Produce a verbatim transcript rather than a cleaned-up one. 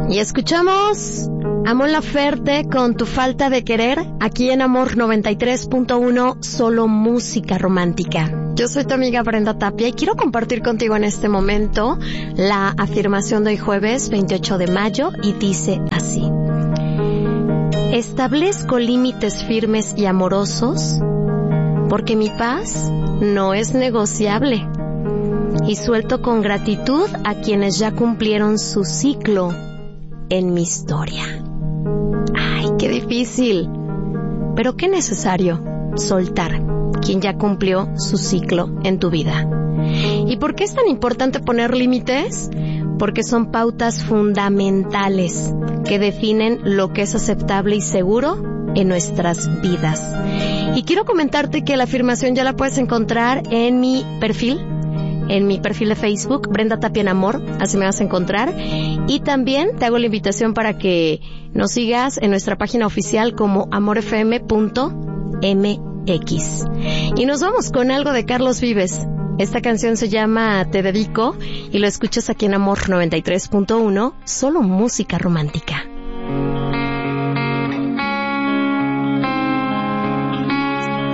Y escuchamos a Mon Laferte con Tu falta de querer, aquí en Amor noventa y tres punto uno, solo música romántica. Yo soy tu amiga Brenda Tapia y quiero compartir contigo en este momento la afirmación de hoy jueves veintiocho de mayo y dice así: establezco límites firmes y amorosos porque mi paz no es negociable y suelto con gratitud a quienes ya cumplieron su ciclo en mi historia. Ay, qué difícil, pero qué necesario soltar quien ya cumplió su ciclo en tu vida. ¿Y por qué es tan importante poner límites? Porque son pautas fundamentales que definen lo que es aceptable y seguro en nuestras vidas. Y quiero comentarte que la afirmación ya la puedes encontrar en mi perfil, en mi perfil de Facebook, Brenda Tapia en Amor, así me vas a encontrar. Y también te hago la invitación para que nos sigas en nuestra página oficial como amor f m punto m x. Y nos vamos con algo de Carlos Vives. Esta canción se llama Te Dedico y lo escuchas aquí en Amor noventa y tres punto uno, solo música romántica.